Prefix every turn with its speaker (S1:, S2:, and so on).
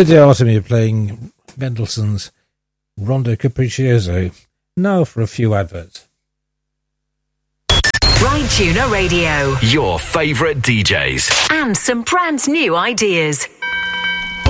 S1: Lydia Artemia playing Mendelssohn's Rondo Capriccioso. Now for a few adverts.
S2: Ride Tuner Radio.
S3: Your favourite DJs.
S2: And some brand new ideas.